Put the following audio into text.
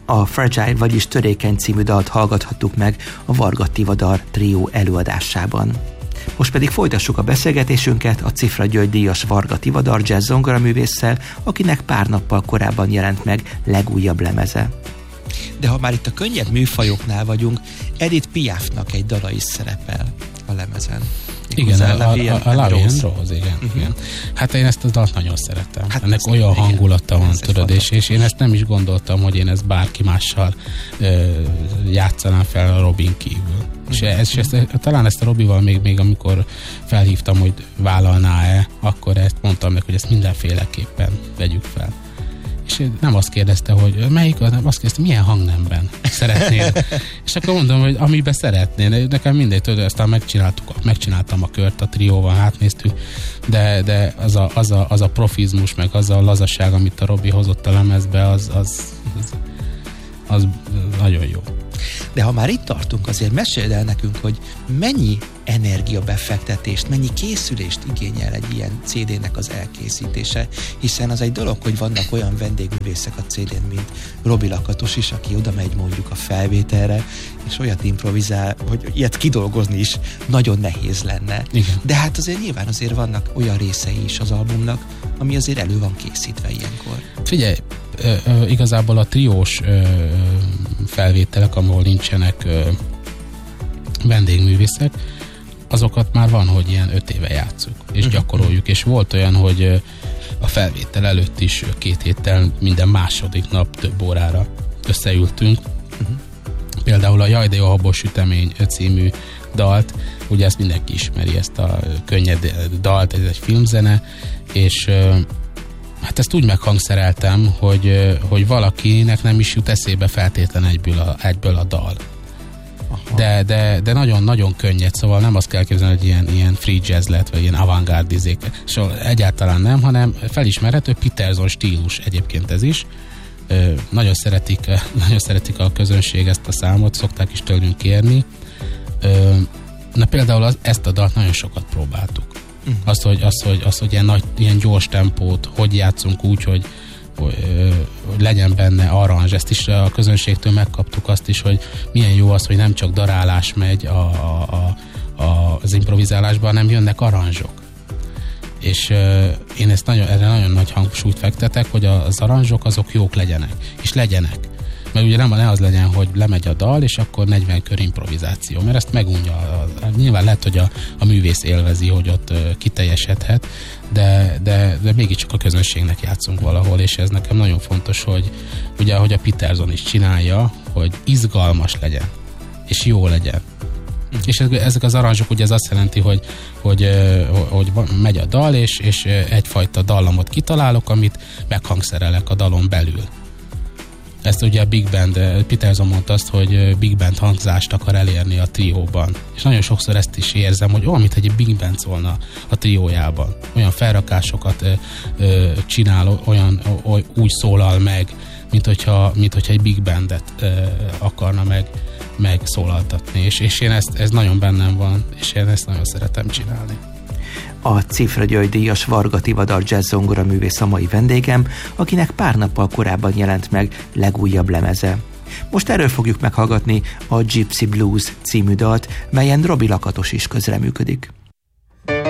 A Fragile, vagyis Törékeny című dalt hallgathattuk meg a Varga Tivadar trió előadásában. Most pedig folytassuk a beszélgetésünket a Cifra György díjas Varga Tivadar jazz zongoraművésszel, akinek pár nappal korábban jelent meg legújabb lemeze. De ha már itt a könnyebb műfajoknál vagyunk, Edith Piafnak egy dala is szerepel a lemezen. Igen, a Love and Rose, igen. Hát én ezt a dalt nagyon szeretem. Hát ennek olyan hangulata van, tudod, és én ezt nem is gondoltam, hogy én ezt bárki mással játszanám fel a Robin kívül. És talán ezt a Robival még amikor felhívtam, hogy vállalná-e, akkor ezt mondtam meg, hogy ezt mindenféleképpen vegyük fel. És nem azt kérdezte, hogy melyik, hanem azt kérdezte, milyen hangnemben szeretnél. És akkor mondom, hogy amiben szeretnél. Nekem mindegy, tudod, aztán megcsináltam a kört a trióval, átnéztük, de az a profizmus, meg az a lazaság, amit a Robi hozott a lemezbe, az nagyon jó. De ha már itt tartunk, azért meséld el nekünk, hogy mennyi energiabefektetést, mennyi készülést igényel egy ilyen CD-nek az elkészítése, hiszen az egy dolog, hogy vannak olyan vendégművészek a CD-n, mint Robi Lakatos is, aki oda megy mondjuk a felvételre, és olyat improvizál, hogy ilyet kidolgozni is nagyon nehéz lenne. Igen. De hát azért nyilván azért vannak olyan részei is az albumnak, ami azért elő van készítve ilyenkor. Figyelj, igazából a triós felvételek, ahol nincsenek vendégművészek, azokat már van, hogy ilyen 5 éve játsszuk, és gyakoroljuk, és volt olyan, hogy a felvétel előtt is 2 héttel minden második nap több órára összeültünk. Például a Jaj, de jó habos sütemény című dalt, ugye ezt mindenki ismeri, ezt a könnyed dalt, ez egy filmzene, és hát ezt úgy meghangszereltem, hogy valakinek nem is jut eszébe feltétlen egyből a dal. De nagyon-nagyon könnyed, szóval nem azt kell képzelni, hogy ilyen free jazz lett, vagy ilyen avantgárd izék. Szóval egyáltalán nem, hanem felismerhető Peterson stílus egyébként ez is. Nagyon szeretik a közönség ezt a számot, szokták is tőlünk kérni. Na például ezt a dalt nagyon sokat próbáltuk. Azt, hogy ilyen gyors tempót, hogy játszunk úgy, hogy legyen benne aranzs. Ezt is a közönségtől megkaptuk azt is, hogy milyen jó az, hogy nem csak darálás megy az improvizálásban, hanem jönnek aranzsok. És én erre nagyon nagy hangsúlyt fektetek, hogy az aranzsok azok jók legyenek. És legyenek. Mert ugye ne az legyen, hogy lemegy a dal, és akkor 40 kör improvizáció, mert ezt megunja. Nyilván lehet, hogy a művész élvezi, hogy ott kiteljesedhet, de mégiscsak a közönségnek játszunk valahol, és ez nekem nagyon fontos, hogy ugye, ahogy a Peterson is csinálja, hogy izgalmas legyen, és jó legyen. És ezek az aranzsok, ugye ez azt jelenti, hogy megy a dal, és egyfajta dallamot kitalálok, amit meghangszerelek a dalon belül. Ezt ugye a Big Band, Peterson mondta azt, hogy Big Band hangzást akar elérni a trióban. És nagyon sokszor ezt is érzem, hogy olyan, mintha egy Big Band szólna a triójában. Olyan felrakásokat csinál, úgy szólal meg, mint hogyha egy Big Bandet akarna megszólaltatni. És én ez nagyon bennem van, és én ezt nagyon szeretem csinálni. A Cifra György díjas Varga Tivadar jazz zongoraművész a mai vendégem, akinek pár nappal korábban jelent meg legújabb lemeze. Most erről fogjuk meghallgatni a Gypsy Blues című dalt, melyen Robi Lakatos is közreműködik.